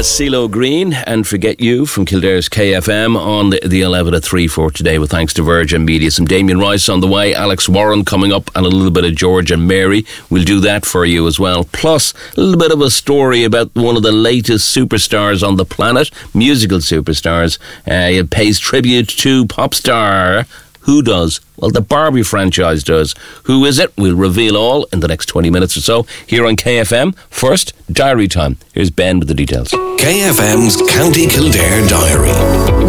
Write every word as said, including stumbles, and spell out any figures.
That's CeeLo Green and Forget You from Kildare's K F M on the, the eleven at three for today, with thanks to Virgin Media. Some Damien Rice on the way, Alex Warren coming up, and a little bit of George and Mary. We'll do that for you as well. Plus, a little bit of a story about one of the latest superstars on the planet, musical superstars. Uh, it pays tribute to pop star. Who does? Well, the Barbie franchise does. Who is it? We'll reveal all in the next twenty minutes or so here on K F M. First, Diary Time. Here's Ben with the details. K F M's County Kildare Diary.